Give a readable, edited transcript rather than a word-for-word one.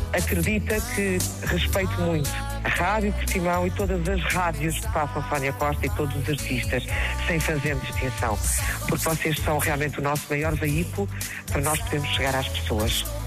acredita que respeito muito a Rádio Portimão e todas as rádios que passam Sónia Costa e todos os artistas, sem fazer distinção, porque vocês são realmente o nosso maior veículo para nós podermos chegar às pessoas.